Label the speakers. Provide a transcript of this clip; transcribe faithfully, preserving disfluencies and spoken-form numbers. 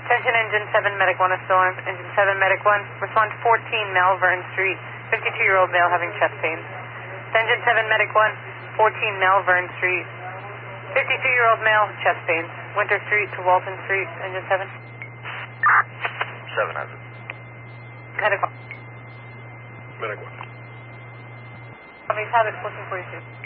Speaker 1: Attention Engine seven, Medic one, a storm. Engine seven, Medic one, respond to fourteen Malvern Street, fifty-two-year-old male having chest pains. Engine seven, Medic one, fourteen Malvern Street, fifty-two-year-old male, chest pains. Winter Street to Walton Street, Engine seven.
Speaker 2: seven has it.
Speaker 1: Medic one.
Speaker 2: Medic one.
Speaker 1: Have it looking for you, too.